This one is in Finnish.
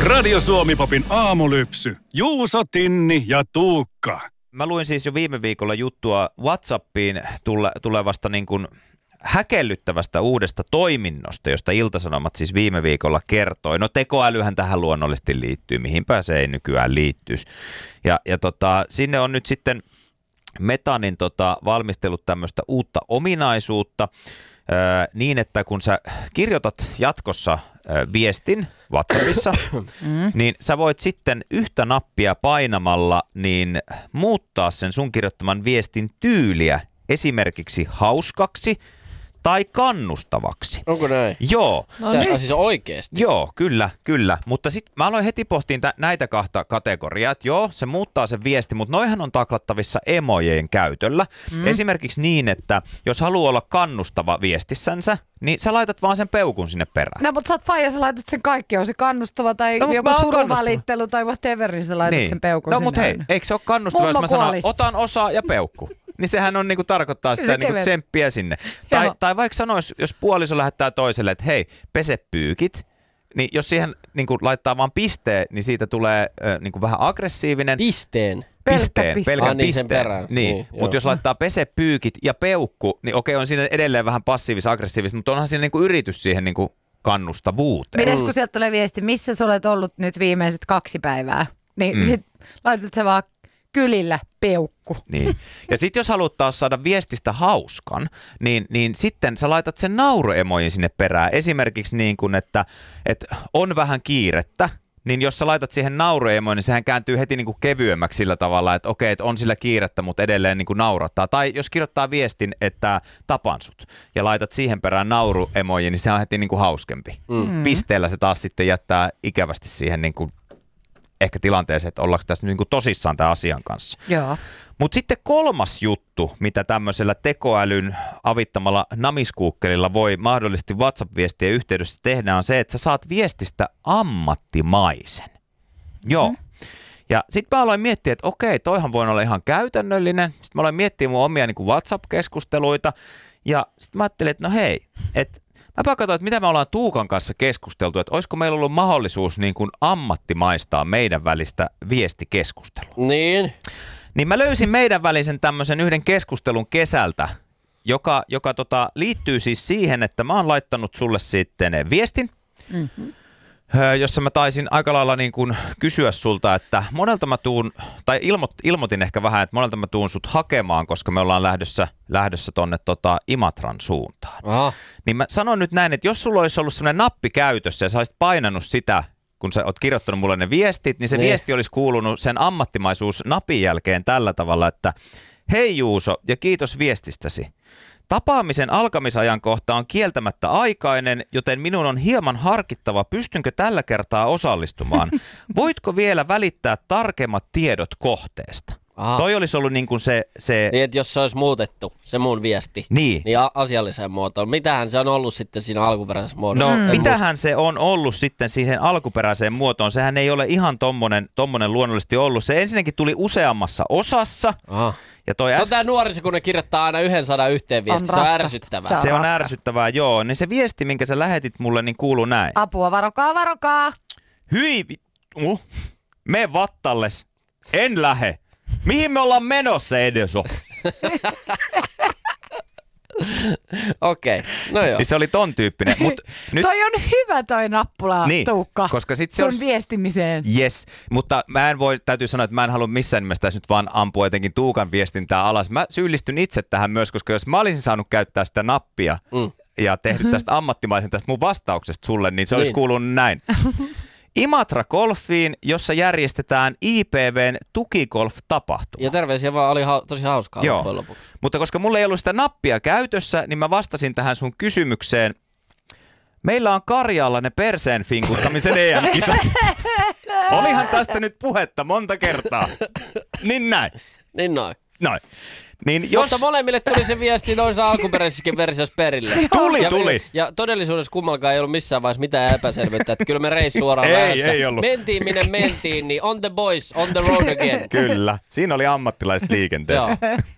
Radio Suomi-popin aamulypsy. Juuso, Tinni ja Tuukka. Mä luin siis jo viime viikolla juttua WhatsAppiin tulevasta niin kuin häkellyttävästä uudesta toiminnosta, josta Ilta-Sanomat siis viime viikolla kertoi. No tekoälyhän tähän luonnollisesti liittyy, mihinpä se ei nykyään liittyisi. Ja sinne on nyt sitten Metanin valmistellut tämmöistä uutta ominaisuutta niin, että kun sä kirjoitat jatkossa viestin WhatsAppissa, niin sä voit sitten yhtä nappia painamalla niin muuttaa sen sun kirjoittaman viestin tyyliä esimerkiksi hauskaksi tai kannustavaksi. Onko näin? Joo. Tämä siis oikeasti? Joo, kyllä. Mutta sitten mä aloin heti pohtiin näitä kahta kategoriaa. Joo, se muuttaa sen viesti, mutta noihan on taklattavissa emojen käytöllä. Esimerkiksi niin, että jos haluaa olla kannustava viestissänsä, niin sä laitat vaan sen peukun sinne perään. No, mutta sä oot faija, sä laitat sen kaikki, on se kannustava tai joku suruvalittelu tai whatever, niin sä laitat sen peukun sinne. No, mutta hei, eikö se ole kannustava, jos mä sanon, otan osaa ja peukku? Niin sehän on niinku tarkoittaa sitä niinku tsemppiä sinne. Tai vaikka sanois, jos puoliso lähettää toiselle, että hei, pese pyykit, niin jos siihen niinku laittaa vaan pisteen, niin siitä tulee niinku vähän aggressiivinen. Pelkän pisteen. Niin. Mutta jos laittaa pese pyykit ja peukku, niin okei, on siinä edelleen vähän passiivis-aggressiivista, mutta onhan siinä niinku yritys siihen niinku kannustavuuteen. Mites kun sieltä tulee viesti, missä sä olet ollut nyt viimeiset 2 päivää, niin sit laitat sä vaan kylillä peukku. Niin. Ja sitten jos haluat taas saada viestistä hauskan, niin sitten sä laitat sen nauruemojin sinne perään. Esimerkiksi niin kuin, että on vähän kiirettä, niin jos sä laitat siihen nauruemoin, niin sehän kääntyy heti niin kuin kevyemmäksi sillä tavalla, että okei, että on sillä kiirettä, mutta edelleen niin kuin naurattaa. Tai jos kirjoittaa viestin, että tapan sut, ja laitat siihen perään nauruemoin, niin se on heti niin kuin hauskempi. Pisteellä se taas sitten jättää ikävästi siihen niin kuin ehkä tilanteeseen, että ollaanko tässä niin kuin tosissaan tämän asian kanssa. Joo. Mutta sitten kolmas juttu, mitä tämmöisellä tekoälyn avittamalla namiskuukkelilla voi mahdollisesti WhatsApp-viestien yhteydessä tehdä, on se, että sä saat viestistä ammattimaisen. Joo. Ja sitten mä aloin miettiä, että okei, toihan voi olla ihan käytännöllinen. Sitten mä aloin miettiä mun omia niin kuin WhatsApp-keskusteluita. Ja sitten mä ajattelin, että no hei, että mäpä katsoin, että mitä me ollaan Tuukan kanssa keskusteltu, että olisiko meillä ollut mahdollisuus niin kuin ammattimaistaa meidän välistä viestikeskustelua. Niin mä löysin meidän välisen tämmöisen yhden keskustelun kesältä, joka liittyy siis siihen, että mä oon laittanut sulle sitten viestin, jossa mä taisin aika lailla niin kuin kysyä sulta, että monelta mä tuun, tai ilmoitin ehkä vähän, että monelta mä tuun sut hakemaan, koska me ollaan lähdössä tonne Imatran suuntaan. Aha. Niin mä sanon nyt näin, että jos sulla olisi ollut semmoinen nappi käytössä ja sä olisit painanut sitä, kun sä oot kirjoittanut mulle ne viestit, niin se viesti olisi kuulunut sen ammattimaisuus-napin jälkeen tällä tavalla, että hei Juuso ja kiitos viestistäsi. Tapaamisen alkamisajankohta on kieltämättä aikainen, joten minun on hieman harkittava, pystynkö tällä kertaa osallistumaan. Voitko vielä välittää tarkemmat tiedot kohteesta? Aha. Toi olisi ollut niin kuin se... Niin, että jos se olisi muutettu, se mun viesti, niin asialliseen muotoon. Mitähän se on ollut sitten siinä alkuperäisessä muodossa? No, mitähän se on ollut sitten siihen alkuperäiseen muotoon? Sehän ei ole ihan tommonen luonnollisesti ollut. Se ensinnäkin tuli useammassa osassa. Aha. Ja se on tää nuoriso, kun ne kirjoittaa aina 100 yhteen viestiä. Se on ärsyttävää. Se on ärsyttävää, joo. Niin se viesti, minkä sä lähetit mulle, niin kuuluu näin. Apua, varokaa. Hyi, mene vattalles. En lähe. Mihin me ollaan menossa edes on? Okei, no joo. Niin se oli ton tyyppinen. Toi on hyvä toi nappula, niin, Tuukka, koska sit sun viestimiseen. Yes, mutta täytyy sanoa, että mä en halua missään nimessä tässä nyt vaan ampua jotenkin Tuukan viestintää alas. Mä syyllistyn itse tähän myös, koska jos mä olisin saanut käyttää sitä nappia ja tehnyt tästä ammattimaisen tästä mun vastauksesta sulle, niin se olisi kuulunut näin. Imatra Golfiin, jossa järjestetään IPVn tukigolf-tapahtuma. Ja terveisiä vaan, oli tosi hauskaa. Joo, mutta koska mulla ei ollut sitä nappia käytössä, niin mä vastasin tähän sun kysymykseen. Meillä on Karjalla ne perseen finkuttamisen EM-kisat. Olihan tästä nyt puhetta monta kertaa. Niin näin. Noin. Niin mutta molemmille tuli se viesti noissa alkuperäisissäkin versioissa perille. Tuli. Ja todellisuudessa kummallakaan ei ollut missään vaiheessa mitään epäselvyyttä, että kyllä me reissu suoraan lähdössä. Ei ollut. Mentiin minne mentiin, niin on the boys, on the road again. Kyllä, siinä oli ammattilaiset liikenteessä.